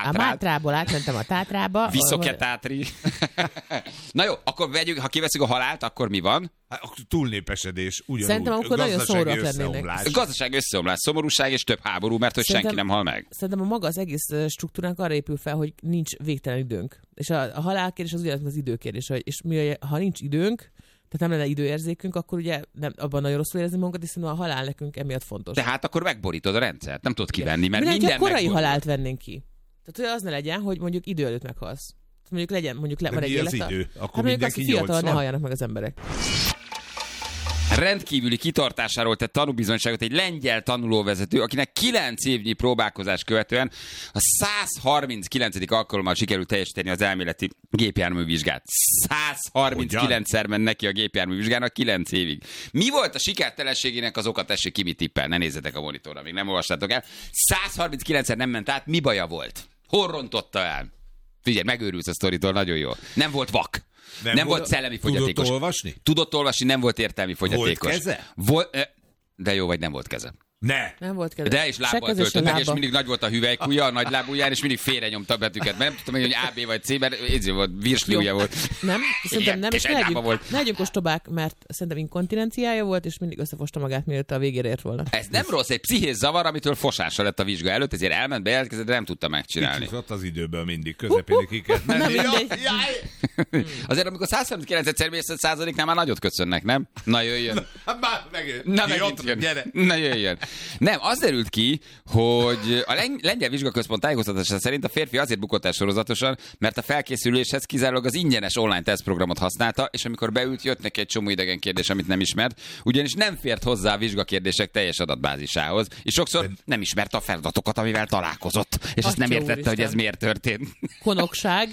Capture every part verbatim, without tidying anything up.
Tátrád. A Mátrából átmentem a Tátrába. Viszok-e Tátri? Na jó, akkor vegyük, ha kiveszünk a halált, akkor mi van? Hát, túlnépesedés, ugyanúgy. Szerintem akkor nagyon szomorúak lennének. Gazdaság összeomlás, szomorúság és több háború, mert hogy Szerintem, senki nem hal meg. Szerintem a maga az egész struktúránk arra épül fel, hogy nincs végtelen időnk. És a, a halálkérdés az ugyanaz, az időkérdés. És mi, ha nincs időnk, tehát nem lenne időérzékünk, akkor ugye nem, abban nagyon rosszul érezni magunkat, hiszen a halál nekünk emiatt fontos. Tehát akkor megborítod a rendszert, nem tudod kivenni, mert mi minden egy korai megborít. halált vennénk ki. Tehát az ne legyen, hogy mondjuk idő előtt meghalsz. Mondjuk legyen, mondjuk le, van egy az élet. idő? Akkor hát mindenki azt, fiatal ne nyolcvan? halljanak meg az emberek. Rendkívüli kitartásáról tett tanúbizonyságot egy lengyel tanulóvezető, akinek kilenc évnyi próbálkozás követően a száz harminckilencedik alkalommal sikerült teljesíteni az elméleti gépjárművizsgát. száz harminckilencszer ment neki a gépjárművizsgának kilenc évig. Mi volt a sikertelenségének az oka? Tessék ki, mit tippel? Ne nézzetek a monitorra, még nem olvastátok el. száz harminckilencszer nem ment át, mi baja volt? Hol rontotta el? Figyelj, megőrülsz a sztoritól, nagyon jó. Nem volt vak. Nem, nem volt, volt szellemi fogyatékos. Tudott olvasni? Tudott olvasni, nem volt értelmi fogyatékos. Volt keze? Vol- de jó, vagy nem volt keze. Ne! Nem volt keze. De is lábbal töltött meg, és mindig nagy volt a hüvelykúja, a nagy lábujján, és mindig félre nyomta a betűket. Mert nem tudtam, hogy á bé vagy C, mert ez volt, virsliúja volt. Nem, szerintem nem, és és ne legyünk, ne legyünk ostobák, mert szerintem inkontinenciája volt, és mindig összefosta magát, mielőtt a végére ért volna. Ez nem rossz, egy pszichés zavar, amitől fosása lett a vizsga előtt, ezért elment, bejelentkezett, de nem tudta megcsinálni. Kicsit ott az időből mindig, közepén ki kell menni. Nem mindegy. Azért, amikor száz harminckilenc mész a százaléknál már nagyot köszönnek, nem? Na jöjjön. Már megint. Na, megint jön. Na jöjjön. Nem, az derült ki, hogy a Len- Lengyel Vizsgaközpont tájékoztatása szerint a férfi azért bukott el sorozatosan, mert a felkészüléshez kizárólag az ingyenes online tesztprogramot használta, és amikor beült, jött neki egy csomó idegen kérdés, amit nem ismert, ugyanis nem fért hozzá a vizsgakérdések teljes adatbázisához, és sokszor nem ismerte a feladatokat, amivel találkozott, és ezt nem értette, Úristen. hogy ez miért történt. Konokság.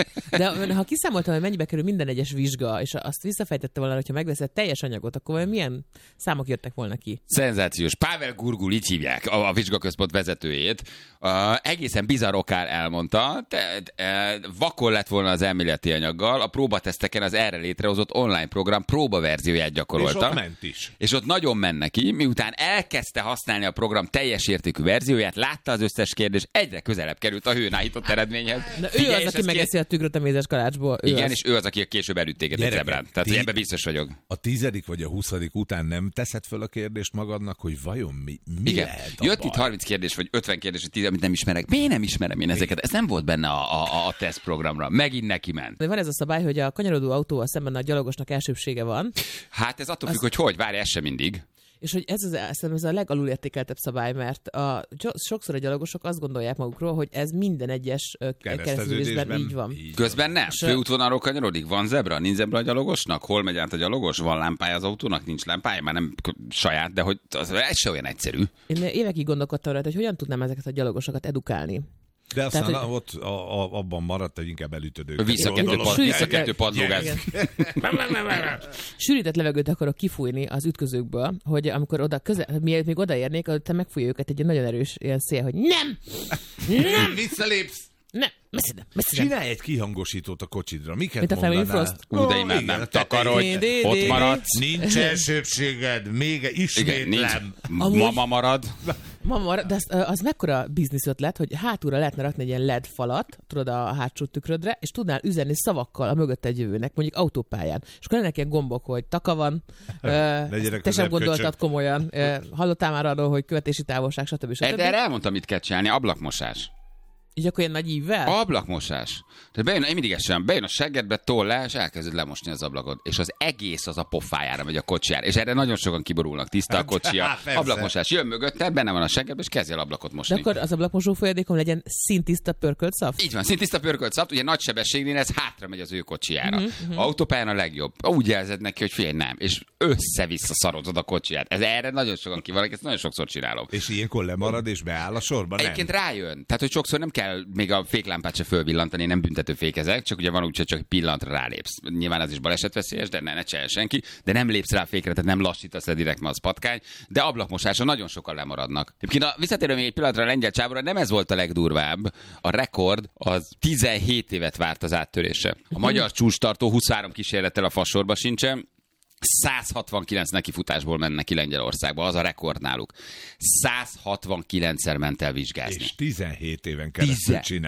De ha kiszámoltam, hogy mennyibe kerül minden egyes vizsga, és azt visszafejtette volna, hogyha megveszed teljes anyagot, akkor vajon milyen számok jöttek volna ki? Szenzációs. Pável Gurgul, így hívják a, a vizsgaközpont vezetőjét. Uh, egészen bizarr okán elmondta, te, te, vakon lett volna az elméleti anyaggal, a próbateszteken az erre létrehozott online program próbaverzióját gyakorolta. És ott ment is. És ott nagyon ment neki, miután elkezdte használni a program teljes értékű verzióját, látta az összes kérdést, egyre közelebb került a hőn áhított eredményhez. Na, ő az, aki megeszi a tükröt a mézes kalácsból. Ő Igen, az. és ő az, aki később elütt téged egy zebrán. Tehát ti- ebben biztos vagyok. A tizedik vagy a huszadik után nem teszed föl a kérdést magadnak, hogy vajon mi, mi Igen. lehet a Jött baj? itt harminc kérdés, vagy ötven kérdés, hogy tíz, amit nem ismerek. Miért nem ismerem én ezeket? Ez nem volt benne a, a, a tesztprogramra. Megint neki ment. De van ez a szabály, hogy a kanyarodó autóval szemben a gyalogosnak elsőbsége van, Hát ez attól függ, hogy hogy, várj, ez sem mindig. és hogy ez, az, szerintem ez a legalulértékeltebb szabály, mert a, sokszor a gyalogosok azt gondolják magukról, hogy ez minden egyes ö, kereszteződésben így van. Közben nem. És- Főútvonalról kanyarodik. Van zebra? Nincs zebra a gyalogosnak? Hol megy át a gyalogos? Van lámpája az autónak? Nincs lámpája? Már nem k- saját, de hogy az, ez se olyan egyszerű. Én évekig gondolkodtam rajta, hogy hogyan tudnám ezeket a gyalogosokat edukálni. De aztán Tehát, hogy... ott a, a, abban maradt, hogy inkább elütöd őket. Vissza kettő, Gondolom. pad, Sűrűt- vissza kettő padlógáz. Igen. Sűrített levegőt akarok kifújni az ütközőkből, hogy amikor oda közel, mielőtt még odaérnék, te megfújja őket egy ilyen nagyon erős ilyen szél, hogy nem! Nem! Visszalépsz! Nem! Messzire, messzire. Csinálj egy kihangosítót a kocsidra. Miket Mint a Family mondanál? Frost? Ú, de Ó, imádnám. igen, Takarodj, Dé, dé, ott dé. maradsz. Nincs elsőbséged, még Igen, nincs. ismétlem. Amúgy- Mama marad. Mama, de az, az mekkora biznisz ötlet, hogy hátulra lehetne rakni egy ilyen el é dé falat, tudod, a hátsó tükrödre, és tudnál üzenni szavakkal a mögött egy jövőnek, mondjuk autópályán. És akkor lennek ilyen gombok, hogy taka van, ö, Legyenek te sem közelebb gondoltad köcsög. komolyan, ö, hallottál már arról, hogy követési távolság, stb. De stb. erre elmondtam, mit kell csinálni. Ablakmosás. Így akkor ilyen nagy ívvel? Ablakmosás. Tehát bejön, én mindig ezt sem, bejön a seggedbe, toll le, és elkezded lemosni az ablakot. És az egész az a pofájára megy a kocsijára. És erre nagyon sokan kiborulnak. Tiszta a kocsia. Hát, persze. Ablakmosás. Jön mögötte, benne van a seggedbe, és kezdj el ablakot De mosni. akkor az ablakmosó folyadékon legyen szintiszta pörkölt szav? Így van, szintiszta pörkölt szapt, ugye nagy sebességnél ez hátra megy az ő kocsijára. Mhm, Uh-huh, autópályán a legjobb. Úgy jelzed neki, hogy figyelj, nem. És össze-vissza szarozod a kocsiját. Ez erre nagyon sokan kivannak, ezt nagyon sokszor csinálom. És ilyenkor lemarad és beáll a sorba? Nem. Egyébként rájön. Tehát, hogy sokszor nem kell még a féklámpát se fölvillantani, nem büntető fékezek, csak ugye van úgy, hogy csak egy pillanatra rálépsz. Nyilván az is balesetveszélyes, de ne, ne csinálja senki, de nem lépsz rá a fékre, tehát nem lassítasz le direkt, mert az patkány, de ablakmosáson nagyon sokan lemaradnak. Egyébként a visszatérő még egy pillanatra a lengyel csávóra, nem ez volt a legdurvább. A rekord az tizenhét évet várt az áttörése. A magyar csúcstartó huszonhárom kísérlettel a fasorba sincsen, száz hatvankilenc nekifutásból ment neki Lengyelországba, az a rekord náluk. száz hatvankilencszer ment el vizsgázni. És tizenhét éven keresztül Tizen- csinál.